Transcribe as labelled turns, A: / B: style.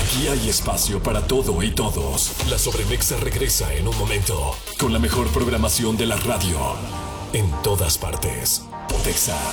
A: Aquí hay espacio para todo y todos. La Sobremexa regresa en un momento con la mejor programación de la radio. En todas partes. Pontexa.